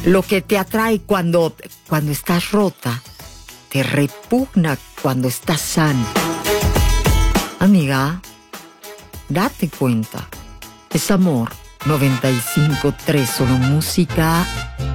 Lo que te atrae cuando estás rota, te repugna cuando estás sana. Amiga, date cuenta. Es Amor 95.3, solo música